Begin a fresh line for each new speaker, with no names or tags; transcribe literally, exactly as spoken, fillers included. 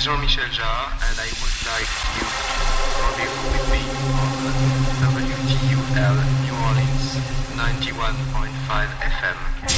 Jean-Michel Jarre, and I would like you to rendezvous with me on W T U L New Orleans ninety-one point five F M.